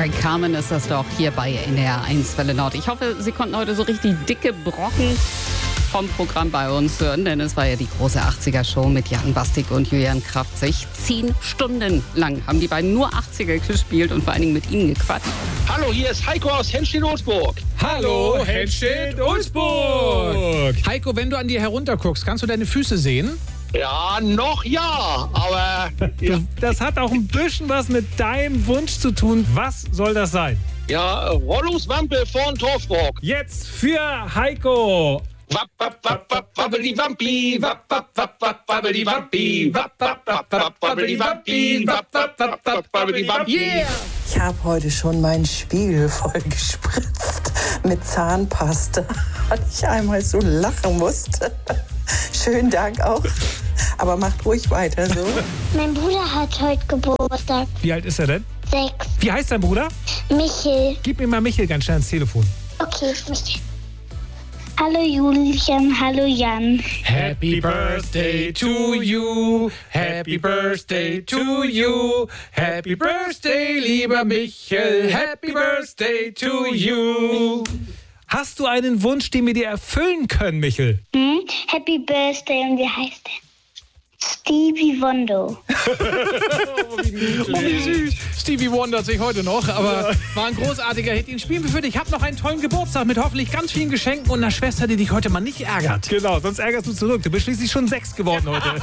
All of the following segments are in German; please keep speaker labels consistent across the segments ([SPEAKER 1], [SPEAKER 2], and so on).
[SPEAKER 1] Carmen ist das doch hier bei NDR 1 Welle Nord. Ich hoffe, Sie konnten heute so richtig dicke Brocken vom Programm bei uns hören, denn es war ja die große 80er-Show mit Jan Bastik und Julian Kraftzig. 10 Stunden lang haben die beiden nur 80er gespielt und vor allen Dingen mit ihnen gequatscht.
[SPEAKER 2] Hallo, hier ist Heiko aus Henstedt-Ulzburg.
[SPEAKER 3] Hallo, Henstedt-Ulzburg. Heiko, wenn du an dir herunterguckst, kannst du deine Füße sehen?
[SPEAKER 2] Ja, noch ja, aber... Ja,
[SPEAKER 4] Das hat auch ein bisschen was mit deinem Wunsch zu tun. Was soll das sein?
[SPEAKER 2] ja Rollungswampe von Torfrock.
[SPEAKER 4] Jetzt für Heiko.
[SPEAKER 2] Wapp, wapp, wapp, wapp, wabbeli wampi, wapp, wapp, wapp, wapp, wabbeli wampi, wapp, wapp, wapp, wapp, wabbeli wampi, wapp, wapp, wapp, wapp, wabbeli wampi.
[SPEAKER 1] Yeah!
[SPEAKER 5] Ich habe heute schon meinen Spiegel voll gespritzt mit Zahnpasta, weil ich einmal so lachen musste. Schönen Dank auch. Aber macht ruhig weiter so.
[SPEAKER 6] Mein Bruder hat heute Geburtstag.
[SPEAKER 4] Wie alt ist er denn?
[SPEAKER 6] 6.
[SPEAKER 4] Wie heißt dein Bruder?
[SPEAKER 6] Michel.
[SPEAKER 4] Gib mir mal Michel ganz schnell ins Telefon.
[SPEAKER 6] Okay, Michel. Hallo Julian, hallo Jan.
[SPEAKER 3] Happy Birthday to you, Happy Birthday to you, Happy Birthday, lieber Michel, Happy Birthday to you.
[SPEAKER 4] Hast du einen Wunsch, den wir dir erfüllen können, Michel?
[SPEAKER 6] Happy Birthday und wie heißt der? Stevie Wonder.
[SPEAKER 3] Oh, wie süß. Stevie wundert sich heute noch, aber war ein großartiger Hit. Den spielen wir für dich. Hab noch einen tollen Geburtstag mit hoffentlich ganz vielen Geschenken und einer Schwester, die dich heute mal nicht ärgert.
[SPEAKER 4] Genau, sonst ärgerst du zurück. Du bist schließlich schon 6 geworden heute.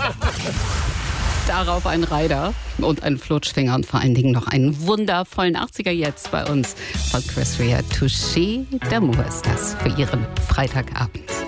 [SPEAKER 1] Darauf ein Ryder und ein Flutschfinger und vor allen Dingen noch einen wundervollen 80er jetzt bei uns von Chris Rea. Touché d'amour ist das für Ihren Freitagabend.